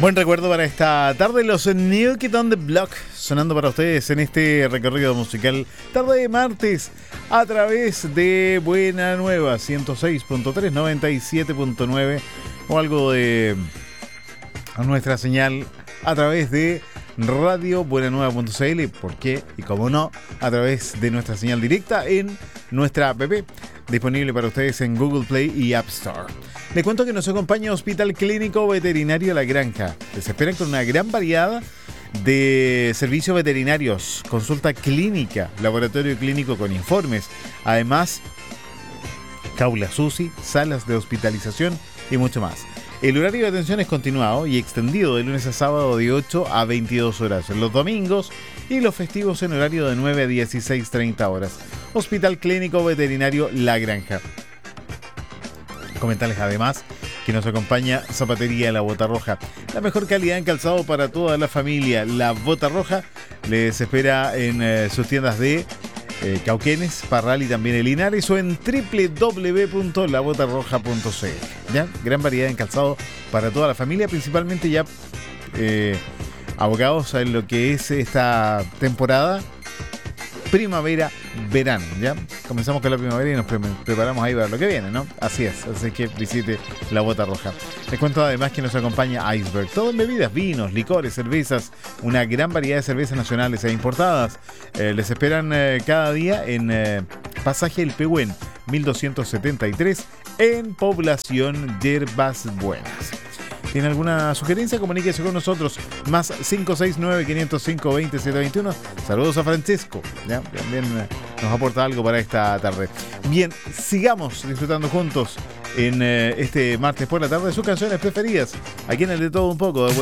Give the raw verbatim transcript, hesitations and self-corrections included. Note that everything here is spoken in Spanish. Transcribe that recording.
Buen recuerdo para esta tarde, los New Kids on the Block sonando para ustedes en este recorrido musical tarde de martes a través de Buena Nueva ciento seis punto tres, noventa y siete punto nueve o algo de nuestra señal a través de radio buena nueva punto c l, ¿por qué? Y como no, a través de nuestra señal directa en nuestra app, disponible para ustedes en Google Play y App Store. Les cuento que nos acompaña Hospital Clínico Veterinario La Granja. Les esperan con una gran variedad de servicios veterinarios, consulta clínica, laboratorio clínico con informes, además jaulas U C I, salas de hospitalización y mucho más. El horario de atención es continuado y extendido de lunes a sábado de ocho a veintidós horas, los domingos y los festivos en horario de nueve a dieciséis treinta horas. Hospital Clínico Veterinario La Granja. Comentarles además que nos acompaña Zapatería La Bota Roja, la mejor calidad en calzado para toda la familia. La Bota Roja les espera en eh, sus tiendas de eh, Cauquenes, Parral y también en Linares o en doble u doble u doble u punto la bota roja punto c l. ¿Ya? Gran variedad en calzado para toda la familia, principalmente ya eh, abocados en lo que es esta temporada primavera, verano, ¿ya? Comenzamos con la primavera y nos pre- preparamos ahí para lo que viene, ¿no? Así es, así que visite La Bota Roja. Les cuento además que nos acompaña Iceberg, todo en bebidas, vinos, licores, cervezas, una gran variedad de cervezas nacionales e importadas. Eh, les esperan eh, cada día en eh, Pasaje El Pehuen, mil doscientos setenta y tres, en Población Yerbas Buenas. ¿Tiene alguna sugerencia? Comuníquese con nosotros. Más cinco seis nueve, cinco cero cinco, dos cero siete dos uno. Saludos a Francesco. ¿Ya? También nos aporta algo para esta tarde. Bien, sigamos disfrutando juntos en eh, este martes por la tarde de sus canciones preferidas. Aquí en el De Todo Un Poco. De